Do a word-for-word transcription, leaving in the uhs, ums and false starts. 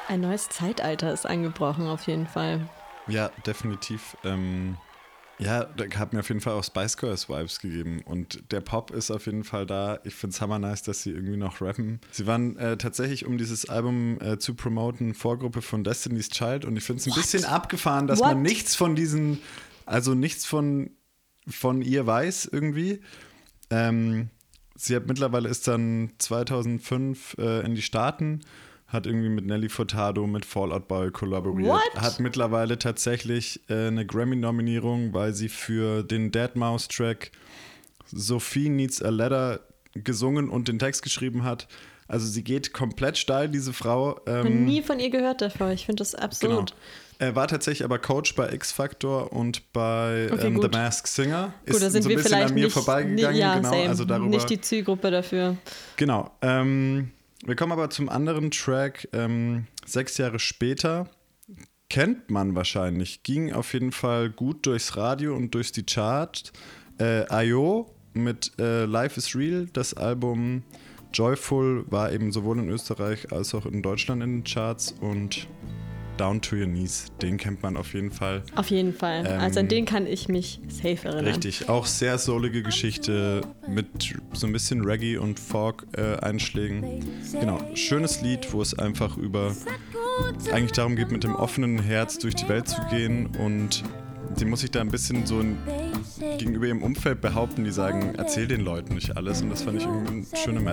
Ein neues Zeitalter ist angebrochen, auf jeden Fall. Ja, definitiv. Ähm, ja, da hat mir auf jeden Fall auch Spice Girls Vibes gegeben. Und der Pop ist auf jeden Fall da. Ich finde es hammer nice, dass sie irgendwie noch rappen. Sie waren äh, tatsächlich, um dieses Album äh, zu promoten, Vorgruppe von Destiny's Child. Und ich finde es ein What? bisschen abgefahren, dass What? man nichts von diesen, also nichts von, von ihr weiß irgendwie. Ähm, sie hat mittlerweile ist dann zweitausendfünf äh, in die Staaten, hat irgendwie mit Nelly Furtado, mit Fall Out Boy kollaboriert. What? Hat mittlerweile tatsächlich äh, eine Grammy-Nominierung, weil sie für den Deadmau5-Track Sophie Needs a Letter gesungen und den Text geschrieben hat. Also sie geht komplett steil, diese Frau. Ich Ähm, habe nie von ihr gehört davor. Ich finde das absolut. Genau. Er war tatsächlich aber Coach bei X-Factor und bei Okay, ähm, The gut. Masked Singer. Gut, da Ist sind so ein wir bisschen vielleicht an mir nicht, vorbeigegangen. ja, genau, same. also darüber. Nicht die Zielgruppe dafür. Genau. Ähm, wir kommen aber zum anderen Track. Ähm, sechs Jahre später. Kennt man wahrscheinlich. Ging auf jeden Fall gut durchs Radio und durch die Charts. Äh, I O mit äh, Life is Real. Das Album Joyful war eben sowohl in Österreich als auch in Deutschland in den Charts. Und Down to Your Knees, den kennt man auf jeden Fall. Auf jeden Fall. Ähm, also an den kann ich mich safe erinnern. Richtig, auch sehr soulige Geschichte mit so ein bisschen Reggae- und Folk-Einschlägen. Genau, schönes Lied, wo es einfach über eigentlich darum geht, mit dem offenen Herz durch die Welt zu gehen, und sie muss sich da ein bisschen so ein, gegenüber ihrem Umfeld behaupten, die sagen, erzähl den Leuten nicht alles, und das fand ich irgendwie eine schöne Message.